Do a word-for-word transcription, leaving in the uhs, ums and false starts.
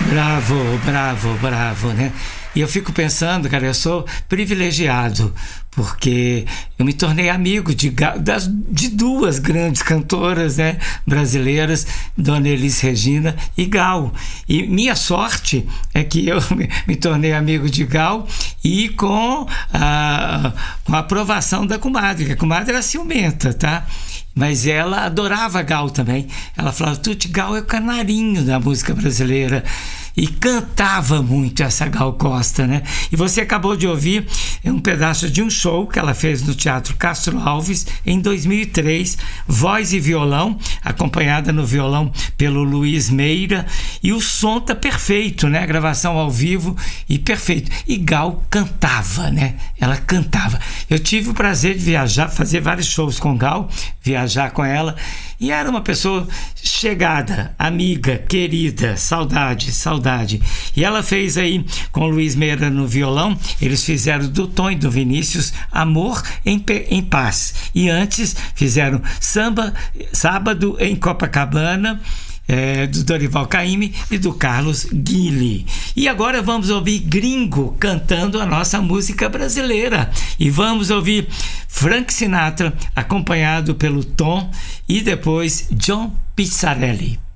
Bravo, bravo, bravo, né? E eu fico pensando, cara, eu sou privilegiado, porque eu me tornei amigo de, das, de duas grandes cantoras, né, brasileiras, Dona Elis Regina e Gal. E minha sorte é que eu me, me tornei amigo de Gal e com a, com a aprovação da comadre, que a comadre era ciumenta, tá? Mas ela adorava Gal também. Ela falava, Tuti, Gal é o canarinho da música brasileira. E cantava muito essa Gal Costa, né? E você acabou de ouvir um pedaço de um show que ela fez no Teatro Castro Alves em dois mil e três, voz e violão, acompanhada no violão pelo Luiz Meira, e o som tá perfeito, né? A gravação ao vivo e perfeito. E Gal cantava, né? Ela cantava. Eu tive o prazer de viajar, fazer vários shows com Gal, viajar com ela, e era uma pessoa chegada, amiga, querida, saudade, saudade. E ela fez aí com o Luiz Meira no violão, eles fizeram do Tom e do Vinícius Amor em, em Paz. E antes fizeram Samba, Sábado em Copacabana, É, do Dorival Caymmi e do Carlos Guilherme. E agora vamos ouvir Gringo cantando a nossa música brasileira. E vamos ouvir Frank Sinatra acompanhado pelo Tom e depois John Pizzarelli.